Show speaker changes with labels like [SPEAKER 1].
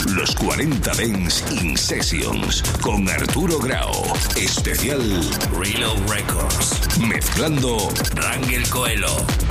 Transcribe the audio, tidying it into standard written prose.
[SPEAKER 1] Los 40 Dance in Sessions con Arturo Grau. Especial Reload Records. Mezclando Rangel Coelho.